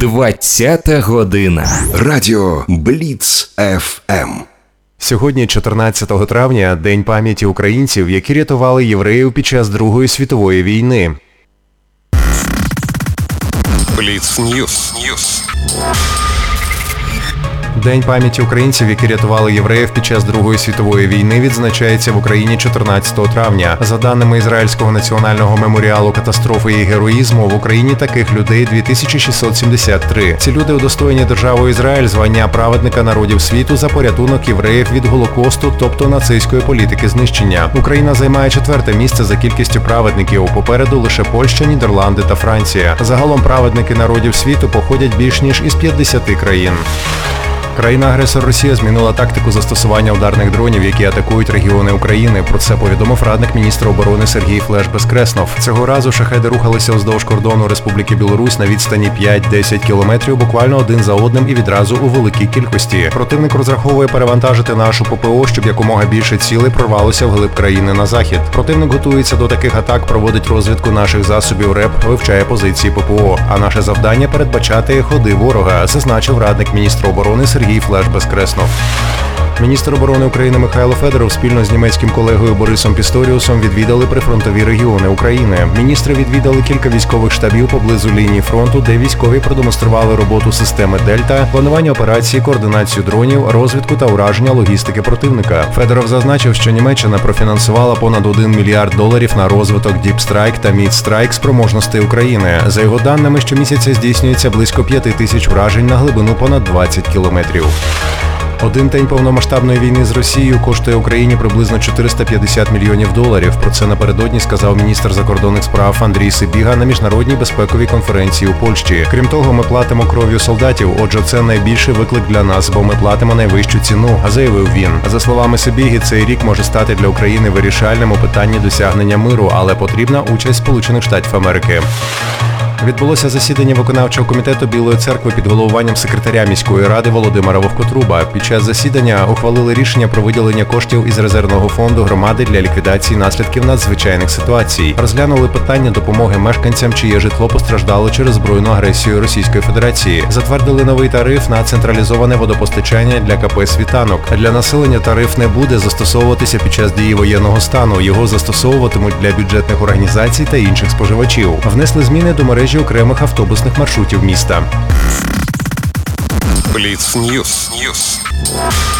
20-та година. Радіо Бліц ФМ. Сьогодні, 14 травня, День пам'яті українців, які рятували євреїв під час Другої світової війни. Бліц Ньюс. День пам'яті українців, які рятували євреїв під час Другої світової війни, відзначається в Україні 14 травня. За даними Ізраїльського національного меморіалу катастрофи і героїзму, в Україні таких людей 2673. Ці люди удостоєні державою Ізраїль звання праведника народів світу за порятунок євреїв від Голокосту, тобто нацистської політики знищення. Україна займає 4-те місце за кількістю праведників. Попереду лише Польща, Нідерланди та Франція. Загалом праведники народів світу походять більш ніж із 50 країн. Країна-агресор Росія змінила тактику застосування ударних дронів, які атакують регіони України. Про це повідомив радник міністра оборони Сергій Флеш-Безкреснов. Цього разу шахеди рухалися вздовж кордону Республіки Білорусь на відстані 5-10 кілометрів, буквально один за одним і відразу у великій кількості. Противник розраховує перевантажити нашу ППО, щоб якомога більше цілей прорвалося вглиб країни на захід. Противник готується до таких атак, проводить розвідку наших засобів РЕП, вивчає позиції ППО. А наше завдання – передбачати ходи ворога, зазначив радник міністра оборони Сергій Флеш-Безкреснов. Міністр оборони України Михайло Федоров спільно з німецьким колегою Борисом Пісторіусом відвідали прифронтові регіони України. Міністри відвідали кілька військових штабів поблизу лінії фронту, де військові продемонстрували роботу системи «Дельта», планування операції, координацію дронів, розвідку та ураження логістики противника. Федоров зазначив, що Німеччина профінансувала понад $1 мільярд на розвиток Deep Strike та Mid Strike спроможностей України. За його даними, щомісяця здійснюється близько 5000 вражень на глибину понад 20 кілометрів. Один день повномасштабної війни з Росією коштує Україні приблизно $450 мільйонів. Про це напередодні сказав міністр закордонних справ Андрій Сибіга на міжнародній безпековій конференції у Польщі. Крім того, ми платимо кров'ю солдатів, отже, це найбільший виклик для нас, бо ми платимо найвищу ціну, заявив він. За словами Сибіги, цей рік може стати для України вирішальним у питанні досягнення миру, але потрібна участь Сполучених Штатів Америки. Відбулося засідання виконавчого комітету Білої церкви під головуванням секретаря міської ради Володимира Вовкотруба. Під час засідання ухвалили рішення про виділення коштів із резервного фонду громади для ліквідації наслідків надзвичайних ситуацій. Розглянули питання допомоги мешканцям, чиє житло постраждало через збройну агресію Російської Федерації. Затвердили новий тариф на централізоване водопостачання для КП «Світанок». Для населення тариф не буде застосовуватися під час дії воєнного стану. Його застосовуватимуть для бюджетних організацій та інших споживачів. Внесли зміни до мережі окремих автобусних маршрутів міста. Бліц Ньюс.